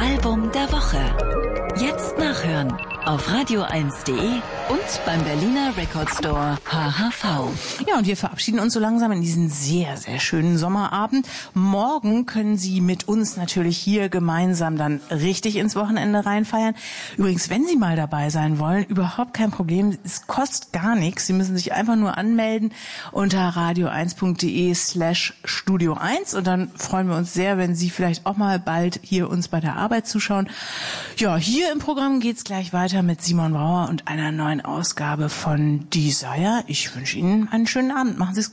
Album der Woche. Jetzt nachhören auf radio1.de und beim Berliner Record Store HHV. Ja, und wir verabschieden uns so langsam in diesen sehr, sehr schönen Sommerabend. Morgen können Sie mit uns natürlich hier gemeinsam dann richtig ins Wochenende reinfeiern. Übrigens, wenn Sie mal dabei sein wollen, überhaupt kein Problem. Es kostet gar nichts. Sie müssen sich einfach nur anmelden unter radio1.de/Studio1 und dann freuen wir uns sehr, wenn Sie vielleicht auch mal bald hier uns bei der Arbeit zuschauen. Ja, hier im Programm geht's gleich weiter mit Simon Brauer und einer neuen Ausgabe von Desire. Ich wünsche Ihnen einen schönen Abend. Machen Sie es gut.